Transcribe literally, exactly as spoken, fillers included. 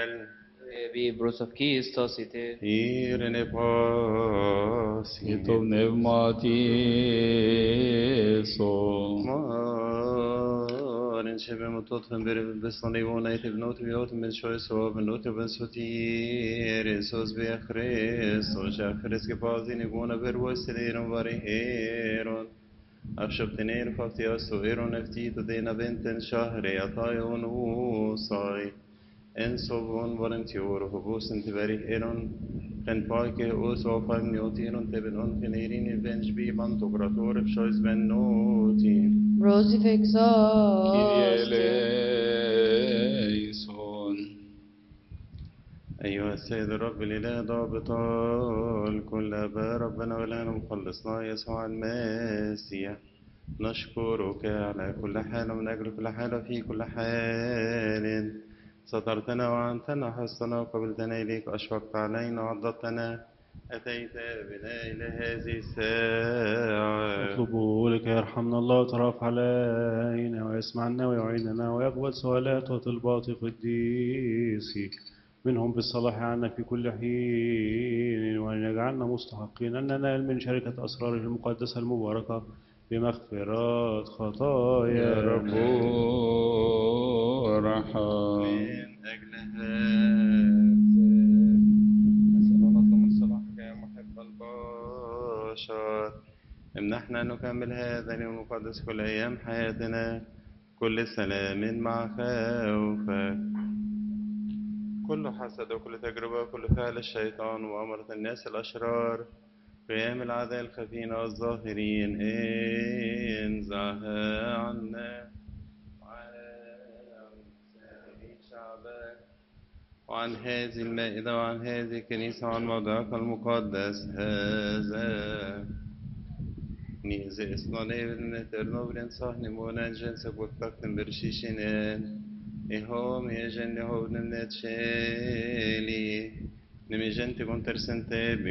Vi brosovkistos ite. Irene pasi. Ito pneumatiso. Maren şebe mutotten beri beslani vona ite bnoti biot men şoyso bnoti bensotir sos be Christos şakres ke pazini vona ber voslerin vari heron. أبشبتنين فافتياس وإيرون افتيت دينا بنت شهر يطايون وصاي انصبون ورنتيور هبوس انتباري إيرون خن فايك أوس وفايم نيوتيرون تبنون خنيرين البنج بي بانتوغراتور بشويز بن نوتين Crucifixos. Eleison. أيها السيد الرب الإله ضابط الكل أبا ربنا ولنا مخلصنا يسوع المسيح نشكرك على كل حال ومن أجل كل حال في كل حال سترتنا وعنتنا حصنا وقبلتنا إليك أشفقت علينا وعضدتنا أتيت بنا إلى هذه الساعة اطلبوا لك يرحمنا الله وترافع علينا ويسمعنا ويعيننا ويقبل سؤالات وطلبات قديسي منهم بالصلاح عنا في كل حين وأن يجعلنا مستحقين أن ننال من شركة أسراره المقدسة المباركة بمغفرات خطايا يا رب ارحم. من أجل هذا نسأل نطلب من صلاحك يا محب البشر امنحنا أن نكمل هذا اليوم المقدس كل أيام حياتنا كل سلام مع خوفك كل حسد وكل تجربة وكل فعل الشيطان وأمرة الناس الأشرار قيام الأعداء الخفين والظاهرين انزعها عنا وعن سائر شعبك وعن هذه المائدة وعن هذه الكنيسة وعن موضعك المقدس هذا نيزي إصناني بالنترنو بالإنصاح نمونا جنسك وقتك برشيشنين إهوم يجن هو بنتشالي نمي جنتي كنتر سنتي